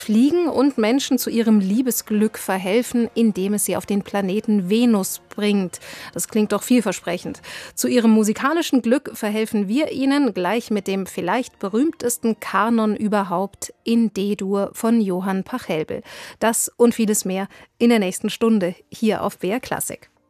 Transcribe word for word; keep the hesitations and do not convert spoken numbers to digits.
Fliegen und Menschen zu ihrem Liebesglück verhelfen, indem es sie auf den Planeten Venus bringt. Das klingt doch vielversprechend. Zu ihrem musikalischen Glück verhelfen wir ihnen gleich mit dem vielleicht berühmtesten Kanon überhaupt, in D-Dur von Johann Pachelbel. Das und vieles mehr in der nächsten Stunde hier auf B R Klassik.